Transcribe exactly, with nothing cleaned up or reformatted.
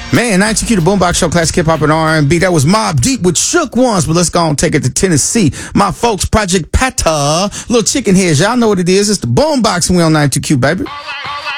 Man, ninety-two Q, the Boombox Show, classic hip hop and R and B. That was Mobb Deep with Shook Ones, but let's go and take it to Tennessee. My folks, Project Pata, Little Chicken Heads. Y'all know what it is. It's the Boombox, and we on ninety-two Q, baby. All right.